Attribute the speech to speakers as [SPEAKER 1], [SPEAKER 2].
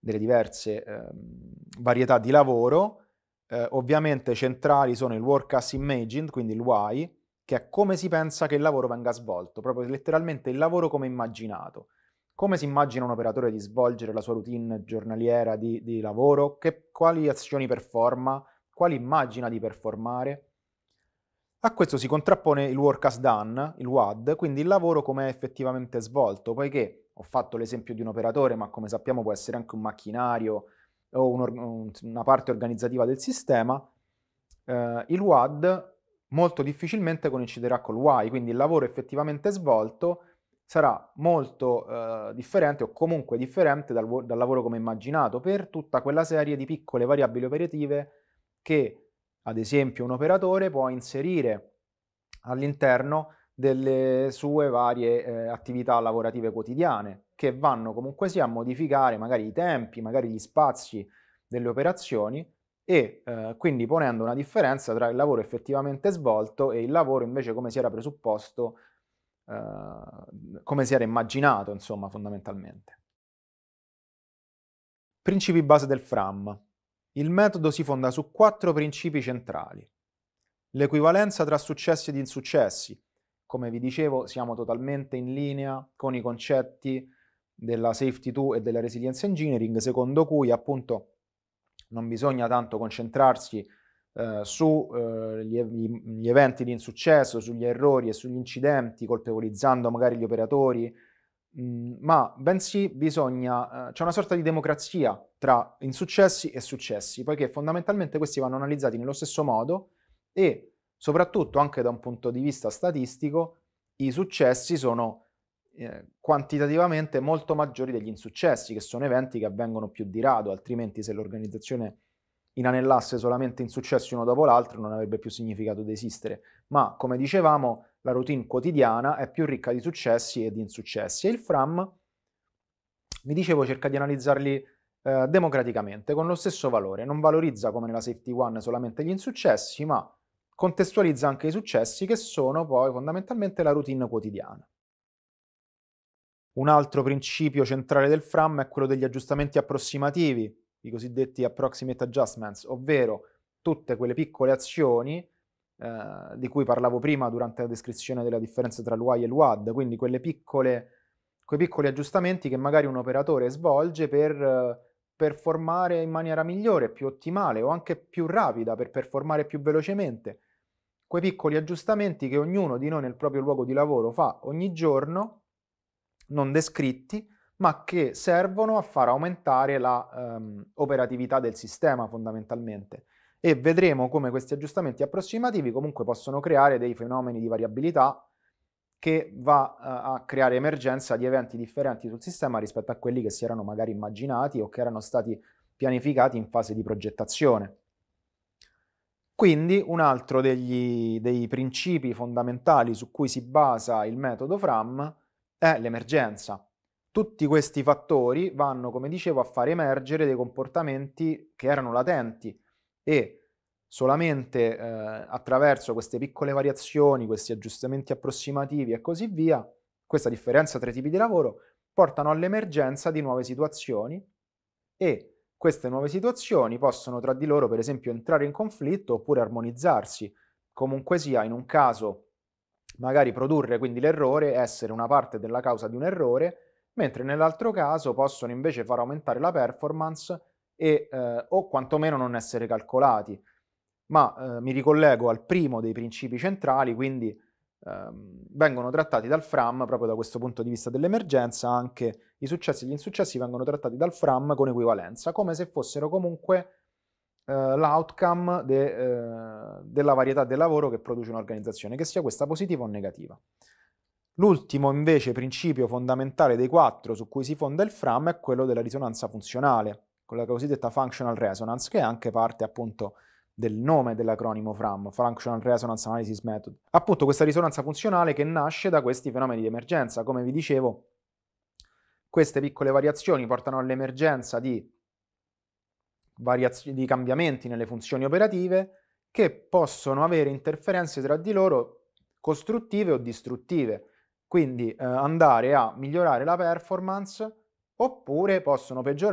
[SPEAKER 1] delle diverse varietà di lavoro. Ovviamente centrali sono il work as imagined, quindi il why, che è come si pensa che il lavoro venga svolto, proprio letteralmente il lavoro come immaginato. Come si immagina un operatore di svolgere la sua routine giornaliera di lavoro? Quali azioni performa? Quali immagina di performare? A questo si contrappone il work as done, il WAD, quindi il lavoro come è effettivamente svolto, poiché ho fatto l'esempio di un operatore, ma come sappiamo può essere anche un macchinario o una parte organizzativa del sistema. Il WAD molto difficilmente coinciderà col why, quindi il lavoro effettivamente svolto sarà molto differente o comunque differente dal lavoro come immaginato per tutta quella serie di piccole variabili operative che ad esempio un operatore può inserire all'interno delle sue varie attività lavorative quotidiane, che vanno comunque sia a modificare magari i tempi, magari gli spazi delle operazioni e quindi ponendo una differenza tra il lavoro effettivamente svolto e il lavoro invece come si era presupposto, come si era immaginato, insomma, fondamentalmente. Principi base del FRAM. Il metodo si fonda su 4 principi centrali. L'equivalenza tra successi ed insuccessi. Come vi dicevo, siamo totalmente in linea con i concetti della Safety 2 e della Resilience Engineering, secondo cui appunto non bisogna tanto concentrarsi sugli eventi di insuccesso, sugli errori e sugli incidenti, colpevolizzando magari gli operatori, ma bensì bisogna c'è una sorta di democrazia tra insuccessi e successi, poiché fondamentalmente questi vanno analizzati nello stesso modo e soprattutto anche da un punto di vista statistico i successi sono quantitativamente molto maggiori degli insuccessi, che sono eventi che avvengono più di rado, altrimenti se l'organizzazione inanellasse solamente insuccessi uno dopo l'altro non avrebbe più significato di esistere. Ma come dicevamo, la routine quotidiana è più ricca di successi e di insuccessi e il FRAM, vi dicevo, cerca di analizzarli democraticamente, con lo stesso valore. Non valorizza come nella Safety One solamente gli insuccessi, ma contestualizza anche i successi che sono poi fondamentalmente la routine quotidiana. Un altro principio centrale del FRAM è quello degli aggiustamenti approssimativi, i cosiddetti approximate adjustments, ovvero tutte quelle piccole azioni di cui parlavo prima durante la descrizione della differenza tra il why e il what, quindi quei piccoli aggiustamenti che magari un operatore svolge per performare in maniera migliore, più ottimale o anche più rapida, per performare più velocemente. Quei piccoli aggiustamenti che ognuno di noi nel proprio luogo di lavoro fa ogni giorno, non descritti, ma che servono a far aumentare la operatività del sistema fondamentalmente. E vedremo come questi aggiustamenti approssimativi comunque possono creare dei fenomeni di variabilità che va a creare emergenza di eventi differenti sul sistema rispetto a quelli che si erano magari immaginati o che erano stati pianificati in fase di progettazione. Quindi un altro dei principi fondamentali su cui si basa il metodo FRAM è l'emergenza. Tutti questi fattori vanno, come dicevo, a far emergere dei comportamenti che erano latenti e solamente attraverso queste piccole variazioni, questi aggiustamenti approssimativi e così via, questa differenza tra i tipi di lavoro, portano all'emergenza di nuove situazioni e queste nuove situazioni possono tra di loro, per esempio, entrare in conflitto oppure armonizzarsi. Comunque sia, in un caso magari produrre quindi l'errore, essere una parte della causa di un errore, mentre nell'altro caso possono invece far aumentare la performance e, o quantomeno non essere calcolati. Ma mi ricollego al primo dei principi centrali, quindi vengono trattati dal FRAM proprio da questo punto di vista dell'emergenza, anche i successi e gli insuccessi vengono trattati dal FRAM con equivalenza, come se fossero comunque l'outcome della varietà del lavoro che produce un'organizzazione, che sia questa positiva o negativa. L'ultimo invece principio fondamentale dei 4 su cui si fonda il FRAM è quello della risonanza funzionale, con la cosiddetta functional resonance, che è anche parte appunto del nome dell'acronimo FRAM, Functional Resonance Analysis Method. Appunto questa risonanza funzionale che nasce da questi fenomeni di emergenza. Come vi dicevo, queste piccole variazioni portano all'emergenza di cambiamenti nelle funzioni operative che possono avere interferenze tra di loro costruttive o distruttive, quindi andare a migliorare la performance oppure possono peggiorare